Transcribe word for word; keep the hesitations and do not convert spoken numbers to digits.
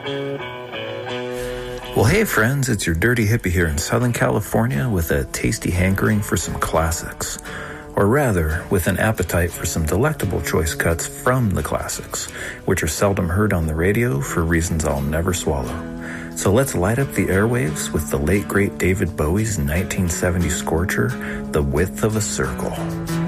Well, hey friends, it's your Dirty Hippie here in Southern California with a tasty hankering for some classics. Or rather, with an appetite for some delectable choice cuts from the classics, which are seldom heard on the radio for reasons I'll never swallow. So let's light up the airwaves with the late great David Bowie's nineteen seventy scorcher, The Width of a Circle.